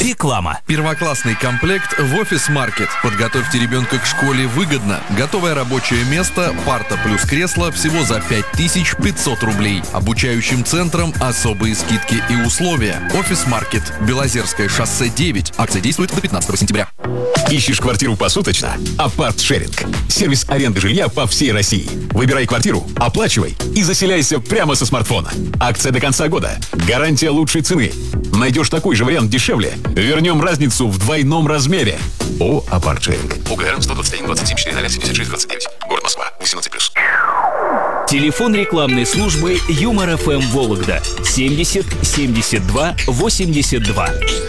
Реклама. Первоклассный комплект в офис-маркет. Подготовьте ребенка к школе выгодно. Готовое рабочее место, парта плюс кресло всего за 5500 рублей. Обучающим центрам особые скидки и условия. Офис-маркет. Белозерское шоссе 9. Акция действует до 15 сентября. Ищешь квартиру посуточно? Апарт-шеринг. Сервис аренды жилья по всей России. Выбирай квартиру, оплачивай и заселяйся прямо со смартфона. Акция до конца года. Гарантия лучшей цены. Найдешь такой же вариант дешевле, вернем разницу в двойном размере. О, Апарт-шеринг. УГР 121 27 4 76 29. Город Москва. 18+. Телефон рекламной службы Юмор ФМ Вологда 70 72 82.